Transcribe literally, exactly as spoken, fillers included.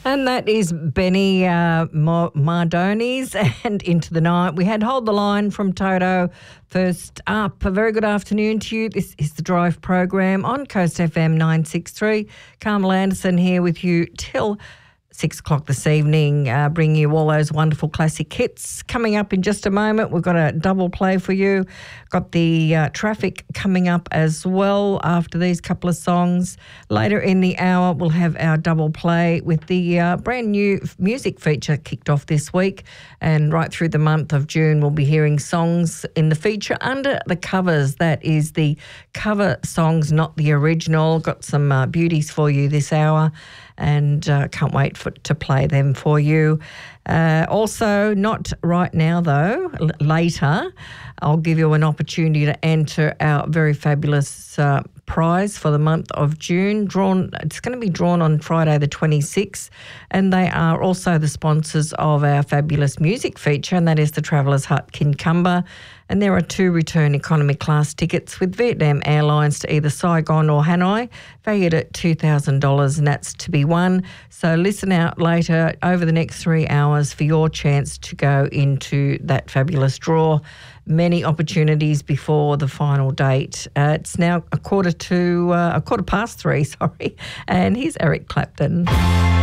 And that is Benny uh, Mardones and Into the Night. We had Hold the Line from Toto first up. A very good afternoon to you. This is the Drive program on Coast F M nine sixty-three. Carmel Anderson here with you till six o'clock this evening, uh, bringing you all those wonderful classic hits. Coming up in just a moment, we've got a double play for you. Got the uh, traffic coming up as well after these couple of songs. Later in the hour, we'll have our double play with the uh, brand new music feature kicked off this week. And right through the month of June, we'll be hearing songs in the feature under the covers. That is the cover songs, not the original. Got some uh, beauties for you this hour, and uh, can't wait for, to play them for you. Uh, also, not right now though, l- later, I'll give you an opportunity to enter our very fabulous uh, prize for the month of June. Drawn, it's going to be drawn on Friday the twenty-sixth, and they are also the sponsors of our fabulous music feature, and that is the Travellers Hut Kincumber. And there are two return economy class tickets with Vietnam Airlines to either Saigon or Hanoi, valued at two thousand dollars, and that's to be won. So listen out later over the next three hours for your chance to go into that fabulous draw. Many opportunities before the final date. Uh, it's now a quarter to, uh, a quarter past three, sorry, and here's Eric Clapton.